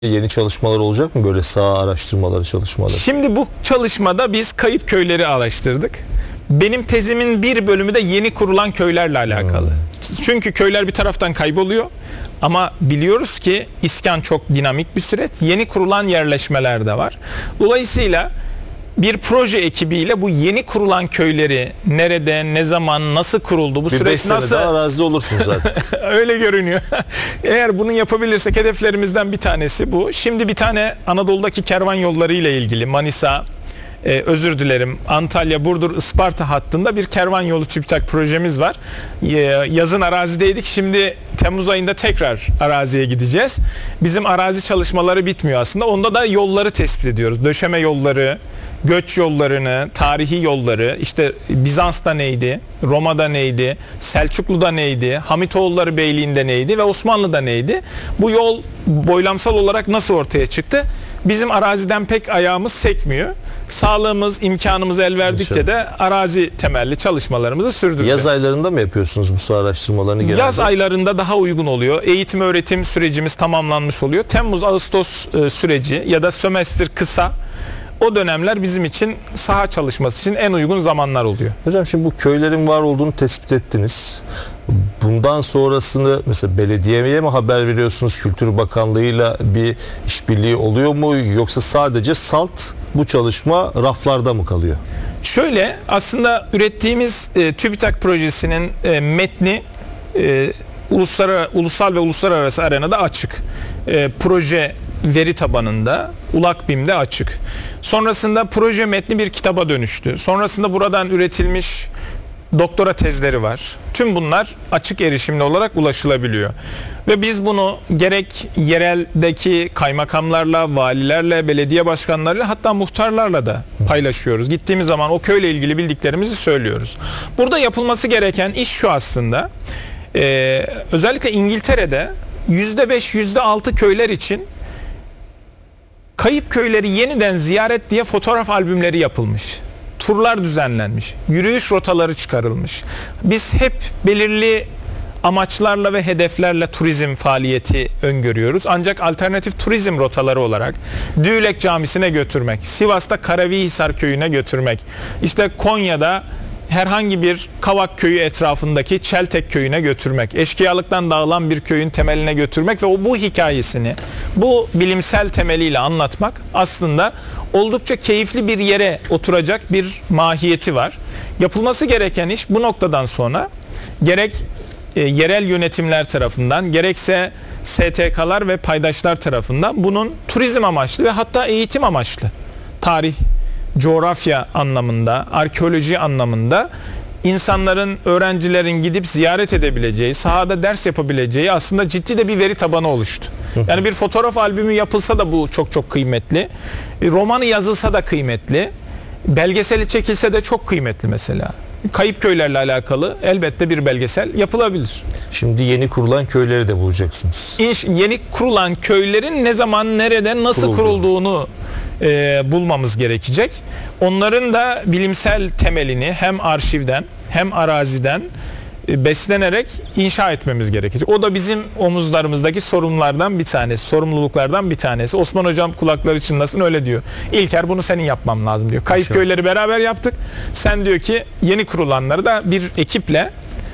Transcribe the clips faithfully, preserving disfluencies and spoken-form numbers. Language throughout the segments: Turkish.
Yeni çalışmalar olacak mı, böyle saha araştırmaları, çalışmaları? Şimdi bu çalışmada biz kayıp köyleri araştırdık. Benim tezimin bir bölümü de yeni kurulan köylerle alakalı. Hmm. Çünkü köyler bir taraftan kayboluyor. Ama biliyoruz ki iskan çok dinamik bir süreç. Yeni kurulan yerleşmeler de var. Dolayısıyla bir proje ekibiyle bu yeni kurulan köyleri nerede, ne zaman, nasıl kuruldu, bu bir süreç nasıl... Bir beş sene daha arazide olursunuz zaten. Öyle görünüyor. Eğer bunu yapabilirsek hedeflerimizden bir tanesi bu. Şimdi bir tane Anadolu'daki kervan yolları ile ilgili Manisa, e, özür dilerim Antalya, Burdur, Isparta hattında bir kervan yolu TÜBİTAK projemiz var. E, yazın arazideydik. Şimdi Temmuz ayında tekrar araziye gideceğiz. Bizim arazi çalışmaları bitmiyor aslında. Onda da yolları tespit ediyoruz. Döşeme yolları, göç yollarını, tarihi yolları, işte Bizans'ta neydi, Roma'da neydi, Selçuklu'da neydi, Hamitoğulları Beyliği'nde neydi ve Osmanlı'da neydi? Bu yol boylamsal olarak nasıl ortaya çıktı? Bizim araziden pek ayağımız sekmiyor. Sağlığımız, imkanımız el verdikçe de arazi temelli çalışmalarımızı sürdürüyoruz. Yaz aylarında mı yapıyorsunuz bu saha araştırmalarını genelde? Yaz aylarında daha uygun oluyor. Eğitim öğretim sürecimiz tamamlanmış oluyor. Temmuz-Ağustos süreci ya da sömestr kısa. O dönemler bizim için saha çalışması için en uygun zamanlar oluyor. Hocam şimdi bu köylerin var olduğunu tespit ettiniz. Bundan sonrasını mesela belediyeye mi haber veriyorsunuz? Kültür Bakanlığı'yla bir işbirliği oluyor mu? Yoksa sadece salt bu çalışma raflarda mı kalıyor? Şöyle, aslında ürettiğimiz e, TÜBİTAK projesinin e, metni e, uluslararası, ulusal ve uluslararası arenada açık. E, proje veri tabanında, ULAKBİM'de açık. Sonrasında proje metni bir kitaba dönüştü. Sonrasında buradan üretilmiş doktora tezleri var. Tüm bunlar açık erişimli olarak ulaşılabiliyor. Ve biz bunu gerek yereldeki kaymakamlarla, valilerle, belediye başkanlarıyla, hatta muhtarlarla da paylaşıyoruz. Gittiğimiz zaman o köyle ilgili bildiklerimizi söylüyoruz. Burada yapılması gereken iş şu aslında. Ee, özellikle İngiltere'de yüzde beş, yüzde altı köyler için kayıp köyleri yeniden ziyaret diye fotoğraf albümleri yapılmış. Turlar düzenlenmiş. Yürüyüş rotaları çıkarılmış. Biz hep belirli amaçlarla ve hedeflerle turizm faaliyeti öngörüyoruz. Ancak alternatif turizm rotaları olarak Düğlek Camisi'ne götürmek, Sivas'ta Karavihisar Köyü'ne götürmek, işte Konya'da herhangi bir Kavak Köyü etrafındaki Çeltek Köyü'ne götürmek, eşkıyalıktan dağılan bir köyün temeline götürmek ve o bu hikayesini bu bilimsel temeliyle anlatmak aslında oldukça keyifli bir yere oturacak bir mahiyeti var. Yapılması gereken iş bu noktadan sonra gerek e, yerel yönetimler tarafından gerekse S T K'lar ve paydaşlar tarafından bunun turizm amaçlı ve hatta eğitim amaçlı, tarih, coğrafya anlamında, arkeoloji anlamında insanların, öğrencilerin gidip ziyaret edebileceği, sahada ders yapabileceği aslında ciddi de bir veri tabanı oluştu. Yani bir fotoğraf albümü yapılsa da bu çok çok kıymetli. Romanı yazılsa da kıymetli. Belgeseli çekilse de çok kıymetli mesela. Kayıp köylerle alakalı elbette bir belgesel yapılabilir. Şimdi yeni kurulan köyleri de bulacaksınız. İnş, yeni kurulan köylerin ne zaman, nerede, nasıl Kuruldu. kurulduğunu e, bulmamız gerekecek. Onların da bilimsel temelini hem arşivden hem araziden e, beslenerek inşa etmemiz gerekecek. O da bizim omuzlarımızdaki sorumlulardan bir tanesi, sorumluluklardan bir tanesi. Osman Hocam kulakları çınlasın öyle diyor. İlker bunu senin yapmam lazım diyor. Kayıp İnşallah. Köyleri beraber yaptık. Sen diyor ki yeni kurulanları da bir ekiple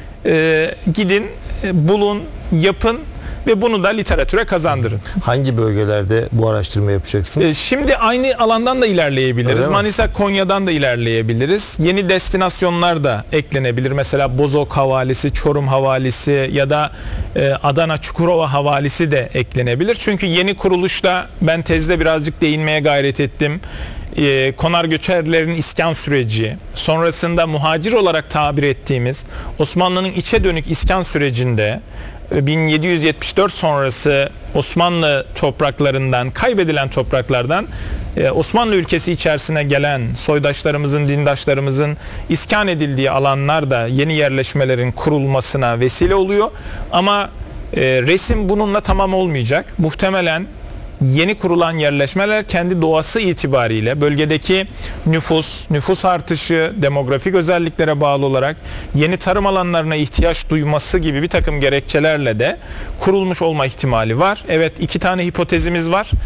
e, gidin, e, bulun, yapın ve bunu da literatüre kazandırın. Hangi bölgelerde bu araştırma yapacaksınız? Ee, şimdi aynı alandan da ilerleyebiliriz. Manisa, Konya'dan da ilerleyebiliriz. Yeni destinasyonlar da eklenebilir. Mesela Bozok Havalisi, Çorum Havalisi ya da e, Adana Çukurova Havalisi de eklenebilir. Çünkü yeni kuruluşta ben tezde birazcık değinmeye gayret ettim. E, konar göçerlerin iskan süreci, sonrasında muhacir olarak tabir ettiğimiz Osmanlı'nın içe dönük iskan sürecinde bin yedi yüz yetmiş dört sonrası Osmanlı topraklarından, kaybedilen topraklardan Osmanlı ülkesi içerisine gelen soydaşlarımızın, dindaşlarımızın iskan edildiği alanlar da yeni yerleşmelerin kurulmasına vesile oluyor. Ama e, resim bununla tamam olmayacak. Muhtemelen yeni kurulan yerleşmeler kendi doğası itibariyle bölgedeki nüfus, nüfus artışı, demografik özelliklere bağlı olarak yeni tarım alanlarına ihtiyaç duyması gibi bir takım gerekçelerle de kurulmuş olma ihtimali var. Evet, iki tane hipotezimiz var.